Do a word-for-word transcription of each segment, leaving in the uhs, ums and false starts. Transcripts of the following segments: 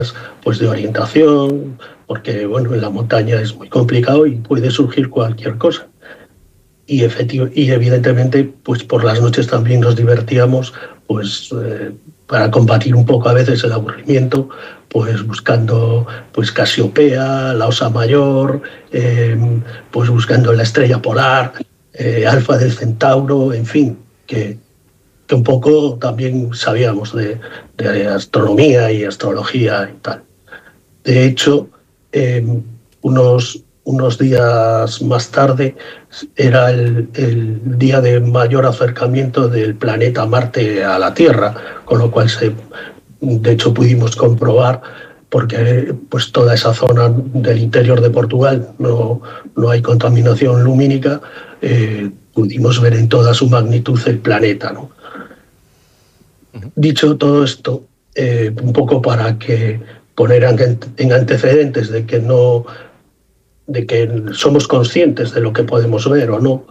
pues de orientación, porque bueno, en la montaña es muy complicado y puede surgir cualquier cosa. Y, efectivo, y evidentemente, pues por las noches también nos divertíamos, pues eh, para combatir un poco a veces el aburrimiento, pues buscando pues Casiopea, la Osa Mayor, eh, pues buscando la estrella polar, eh, Alfa del Centauro, en fin, que, que un poco también sabíamos de, de astronomía y astrología y tal. De hecho, eh, unos, unos días más tarde era el, el día de mayor acercamiento del planeta Marte a la Tierra, con lo cual se, de hecho pudimos comprobar, porque pues toda esa zona del interior de Portugal no, no hay contaminación lumínica, eh, pudimos ver en toda su magnitud el planeta, ¿no? Uh-huh. Dicho todo esto, eh, un poco para que poner en antecedentes de que no, de que somos conscientes de lo que podemos ver o no,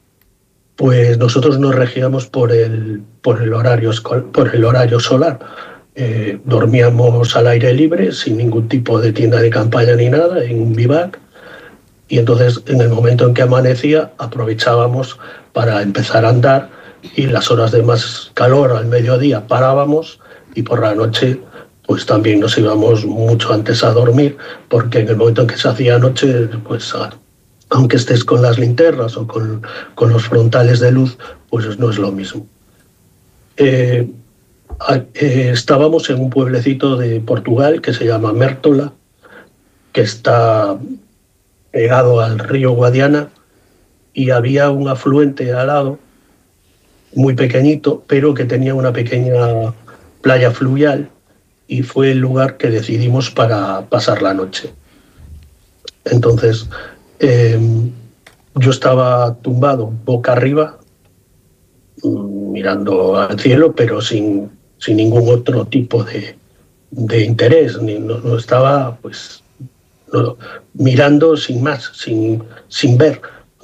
pues nosotros nos regíamos por el, por el, horario, por el horario solar. Eh, dormíamos al aire libre, sin ningún tipo de tienda de campaña ni nada, en un bivac, y entonces en el momento en que amanecía aprovechábamos para empezar a andar, y las horas de más calor al mediodía parábamos, y por la noche pues también nos íbamos mucho antes a dormir, porque en el momento en que se hacía noche, pues aunque estés con las linternas o con, con los frontales de luz, pues no es lo mismo. Eh, eh, estábamos en un pueblecito de Portugal que se llama Mértola, que está pegado al río Guadiana, y había un afluente al lado, muy pequeñito, pero que tenía una pequeña playa fluvial, y fue el lugar que decidimos para pasar la noche. Entonces, eh, yo estaba tumbado boca arriba, mirando al cielo, pero sin, sin ningún otro tipo de, de interés. Ni, no, no estaba, pues, no, mirando sin más, sin, sin ver.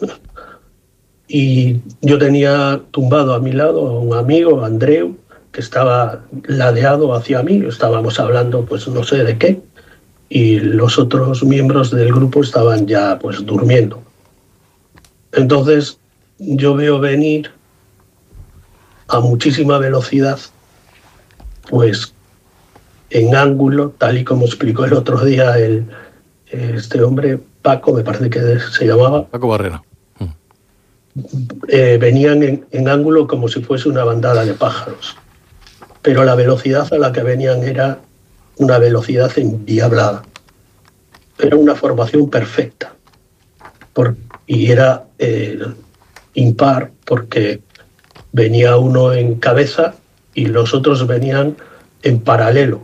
Y yo tenía tumbado a mi lado a un amigo, Andreu, que estaba ladeado hacia mí. Estábamos hablando, pues no sé de qué, y los otros miembros del grupo estaban ya pues durmiendo. Entonces yo veo venir a muchísima velocidad, pues en ángulo, tal y como explicó el otro día el, este hombre, Paco, me parece que se llamaba. Paco Barrera. Eh, venían en, en ángulo como si fuese una bandada de pájaros, pero la velocidad a la que venían era una velocidad endiablada. Era una formación perfecta, por, y era eh, impar, porque venía uno en cabeza y los otros venían en paralelo.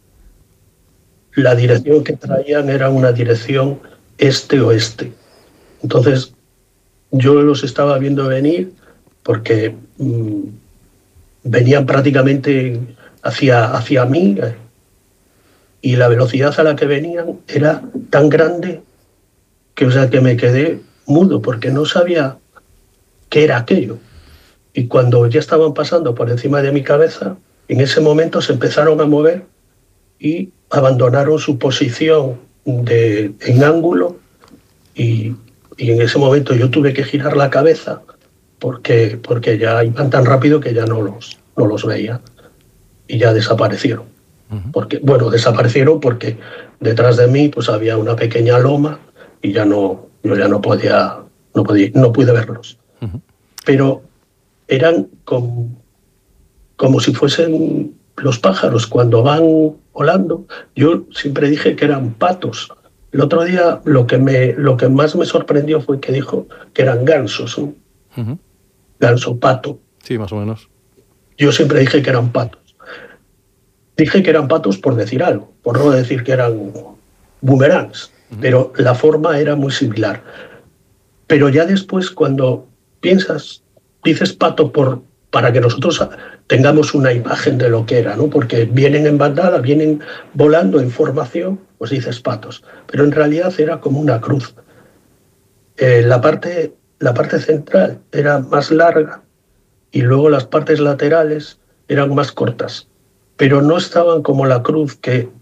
La dirección que traían era una dirección este-oeste. Entonces yo los estaba viendo venir porque mmm, venían prácticamente hacia, hacia mí, y la velocidad a la que venían era tan grande que, o sea, que me quedé mudo porque no sabía qué era aquello. Y cuando ya estaban pasando por encima de mi cabeza, en ese momento se empezaron a mover y abandonaron su posición de, en ángulo, y, y en ese momento yo tuve que girar la cabeza porque, porque ya iban tan rápido que ya no los, no los veía, y ya desaparecieron. Uh-huh. Porque, bueno, desaparecieron porque detrás de mí pues había una pequeña loma y ya no, yo ya no podía, no podía, no pude verlos. Uh-huh. Pero eran como, como si fuesen los pájaros cuando van volando. Yo siempre dije que eran patos. El otro día lo que, me, lo que más me sorprendió fue que dijo que eran gansos, ¿no? Uh-huh. Ganso, pato. Sí, más o menos. Yo siempre dije que eran patos. Dije que eran patos por decir algo, por no decir que eran boomerangs, uh-huh. Pero la forma era muy similar. Pero ya después, cuando piensas, dices pato por, para que nosotros tengamos una imagen de lo que era, ¿no? Porque vienen en bandada, vienen volando en formación, pues dices patos. Pero en realidad era como una cruz. Eh, la parte, la parte central era más larga y luego las partes laterales eran más cortas, pero no estaban como la cruz, que